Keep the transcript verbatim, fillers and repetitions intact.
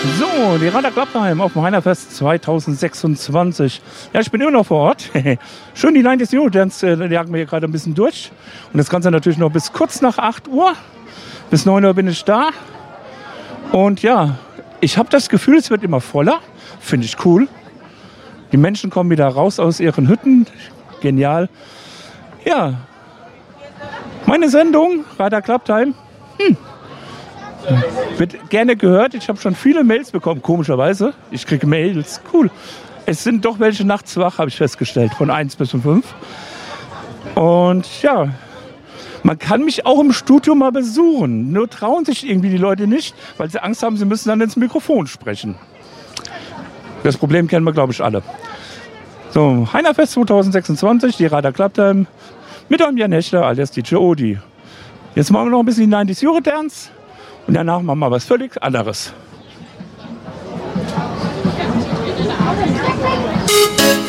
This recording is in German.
So, die Radar Klappheim auf dem Heinerfest zweitausendsechsundzwanzig. Ja, ich bin immer noch vor Ort. Schön die neunzig Euro Dance, die jagen wir hier gerade ein bisschen durch. Und das Ganze natürlich noch bis kurz nach acht Uhr. Bis neun Uhr bin ich da. Und ja, ich habe das Gefühl, es wird immer voller. Finde ich cool. Die Menschen kommen wieder raus aus ihren Hütten. Genial. Ja, meine Sendung, Radar Klappheim, hm. wird gerne gehört. Ich habe schon viele Mails bekommen, komischerweise. Ich kriege Mails, cool. Es sind doch welche nachts wach, habe ich festgestellt, von eins bis um fünf. Und ja, man kann mich auch im Studio mal besuchen. Nur trauen sich irgendwie die Leute nicht, weil sie Angst haben, sie müssen dann ins Mikrofon sprechen. Das Problem kennen wir, glaube ich, alle. So, Heinerfest zweitausendsechsundzwanzig, die Radar Klappheim mit eurem Jan Hechter alias D J Odi. Jetzt machen wir noch ein bisschen die neunzig Euro Dance und danach machen wir was völlig anderes.